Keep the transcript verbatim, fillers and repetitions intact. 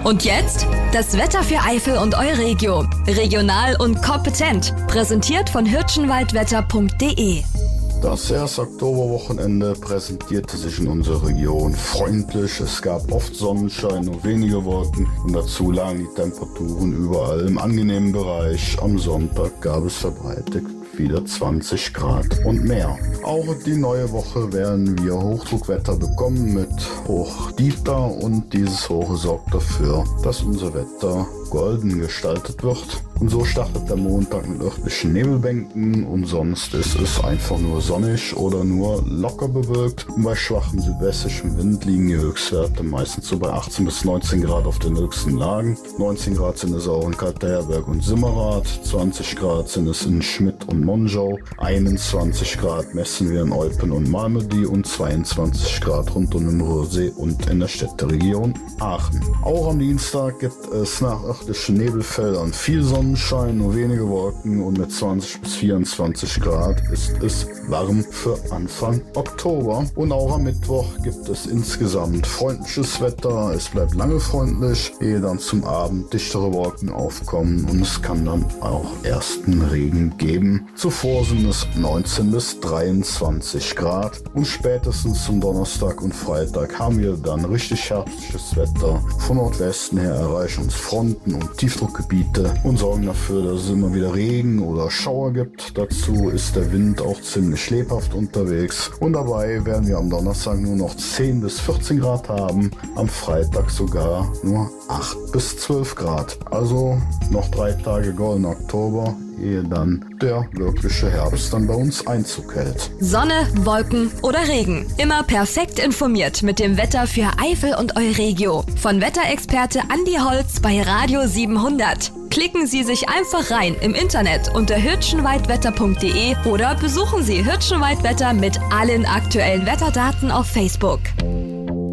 Und jetzt das Wetter für Eifel und Euregio. Regional und kompetent. Präsentiert von hirschenwaldwetter punkt de. Das erste Oktoberwochenende präsentierte sich in unserer Region freundlich. Es gab oft Sonnenschein, nur wenige Wolken und dazu lagen die Temperaturen überall im angenehmen Bereich. Am Sonntag gab es verbreitet wieder zwanzig Grad und mehr. Auch die neue Woche werden wir Hochdruckwetter bekommen mit Hoch Dieter und dieses Hoch sorgt dafür, dass unser Wetter golden gestaltet wird. Und so startet der Montag mit örtlichen Nebelbänken und sonst ist es einfach nur sonnig oder nur locker bewölkt. Und bei schwachem südwestlichem Wind liegen die Höchstwerte meistens so bei achtzehn bis neunzehn Grad auf den höchsten Lagen. neunzehn Grad sind es auch in Kalterberg und Simmerath, zwanzig Grad sind es in Schmidt und Monschau, einundzwanzig Grad messen wir in Eupen und Malmedy und zweiundzwanzig Grad rund um den Ruhrsee und in der Städteregion Aachen. Auch am Dienstag gibt es nach örtlichen Nebelfeldern viel Sonnenschein, nur wenige Wolken und mit zwanzig bis vierundzwanzig Grad ist es warm für Anfang Oktober. Und auch am Mittwoch gibt es insgesamt freundliches Wetter. Es bleibt lange freundlich, ehe dann zum Abend dichtere Wolken aufkommen und es kann dann auch ersten Regen geben. Zuvor sind es neunzehn bis dreiundzwanzig Grad und spätestens zum Donnerstag und Freitag haben wir dann richtig herbstliches Wetter. Von Nordwesten her erreichen uns Fronten und Tiefdruckgebiete und sorgen dafür, dass es immer wieder Regen oder Schauer gibt. Dazu ist der Wind auch ziemlich lebhaft unterwegs und dabei werden wir am Donnerstag nur noch zehn bis vierzehn Grad haben, am Freitag sogar nur acht bis zwölf Grad. Also noch drei Tage goldener Oktober, ehe dann der wirkliche Herbst dann bei uns Einzug hält. Sonne, Wolken oder Regen. Immer perfekt informiert mit dem Wetter für Eifel und Euregio. Von Wetterexperte Andi Holz bei Radio siebenhundert. Klicken Sie sich einfach rein im Internet unter hirschenwaldwetter punkt de oder besuchen Sie Hirschenwaldwetter mit allen aktuellen Wetterdaten auf Facebook.